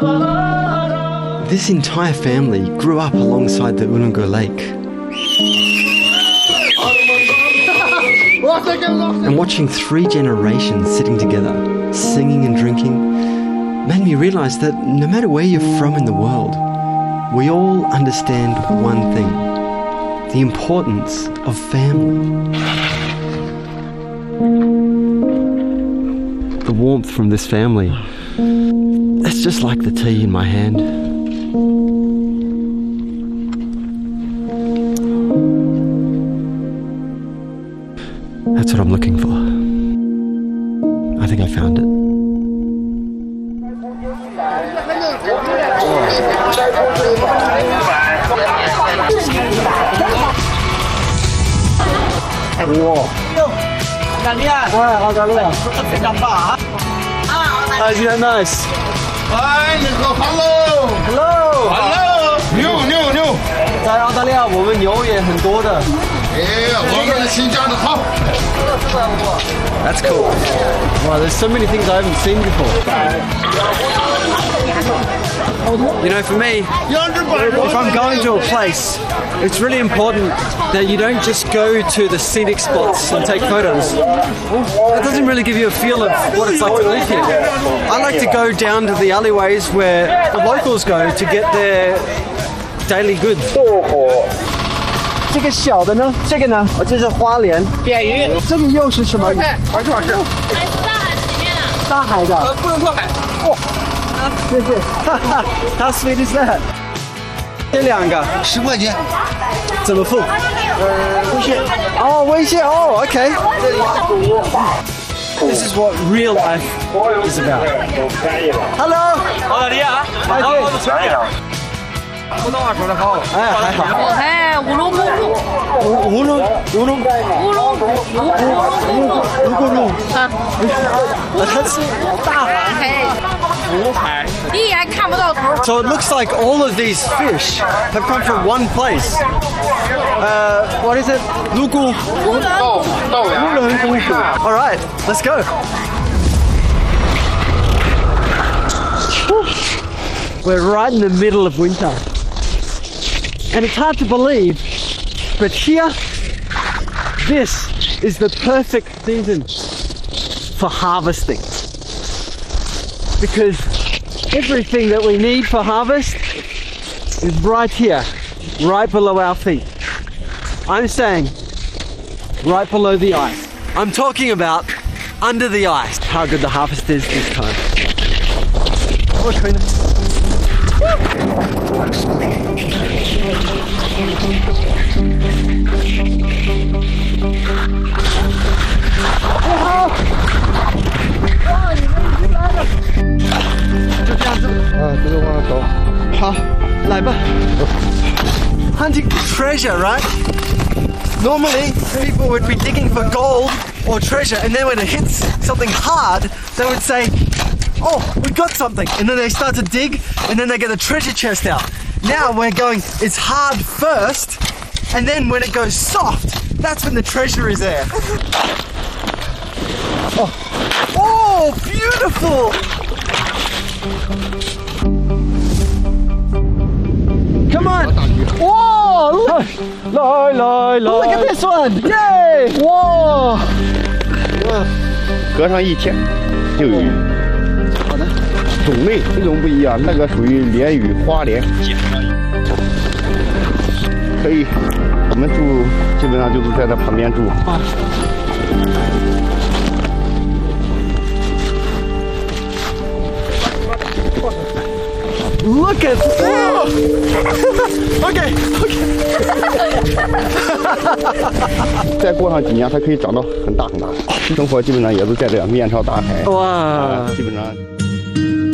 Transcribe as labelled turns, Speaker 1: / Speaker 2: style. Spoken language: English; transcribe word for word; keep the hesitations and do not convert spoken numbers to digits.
Speaker 1: This entire family grew up alongside the Ulungo Lake. And watching three generations sitting together, singing and drinking, made me realize that no matter where you're from in the world, we all understand one thing: the importance of family. The warmth from this family, it's just like the tea in my hand. That's what I'm looking for. I think I found it. Wow. 澳大利亚，哎，澳大利亚，非常棒啊！啊，今天 nice。
Speaker 2: 哎，你好 ，hello，hello，hello， 牛牛牛！
Speaker 1: 在澳大利亚，我们牛也很多的。
Speaker 2: 哎，我们新疆的好。
Speaker 1: That's cool. Wow, there's so many things I haven't seen before. You know, for me, if I'm going to a place, it's really important that you don't just go to the scenic spots and take photos. That doesn't really give you a feel of what it's like to live here. I like to go down to the alleyways where the locals go to get their daily goods. 这个小的呢？这个呢？哦，这是花莲扁鱼。这个又是什么鱼？
Speaker 2: 二十二十。
Speaker 3: 哎，是大海里面的。
Speaker 1: 大海的。
Speaker 2: 呃，不能破海。
Speaker 1: 哇！谢谢。哈哈 ，How sweet is that？ 这两个
Speaker 2: 十块钱。
Speaker 1: 怎么付？呃，微信。哦，微信哦 ，OK。This is what real life is about. Hello，
Speaker 4: 澳大利亚，
Speaker 1: 哎对。
Speaker 4: 普通话说得好。
Speaker 1: 哎，还好。
Speaker 3: 哎，乌鲁木齐。
Speaker 1: 乌鲁乌鲁
Speaker 3: 乌鲁木齐。乌鲁
Speaker 1: 乌鲁路
Speaker 3: 啊，
Speaker 1: 它是大海。
Speaker 4: 湖海。
Speaker 3: 一眼看不到头。
Speaker 1: So it looks like all of these fish have come from one place. Uh, what is it? 泸沽。
Speaker 3: 乌伦
Speaker 2: 豆豆芽。
Speaker 1: 乌伦古树。All right, let's go. We're right in the middle of winter. And it's hard to believe, but here, this is the perfect season for harvesting. Because everything that we need for harvest is right here, right below our feet. I'm saying right below the ice. I'm talking about under the ice. How good the harvest is this time. Oh, Karina. Hunting treasure, right? Normally, people would be digging for gold or treasure, and then when it hits something hard, they would say, "Oh, we got something," and then they start to dig, and then they get the treasure chest out. Now we're going, it's hard first, and then when it goes soft, that's when the treasure is there. Oh, oh, beautiful! Come on! Whoa! Look! Look, look, look at this one! Yay! Whoa!
Speaker 5: 隔上一天就有鱼。好的。种类这种不一样，那个属于鲢鱼、花鲢。可以，我们住基本上就是在这旁边住。啊。
Speaker 1: Look at that! OK OK
Speaker 5: 再过上几年，它可以长到很大很大。生活基本上也是在这面朝大海。哇！基本上。